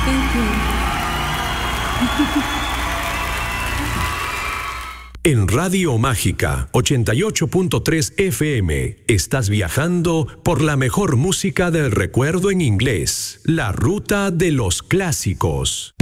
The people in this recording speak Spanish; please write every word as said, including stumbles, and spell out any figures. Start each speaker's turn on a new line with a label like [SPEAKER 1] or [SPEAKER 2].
[SPEAKER 1] Thank you.
[SPEAKER 2] En Radio Mágica ochenta y ocho punto tres F M estás viajando por la mejor música del recuerdo en inglés, la ruta de los clásicos.